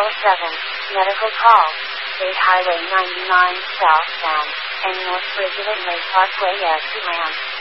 Medical call. State Highway 99 southbound and North Bridge at Inlay Parkway, Ram.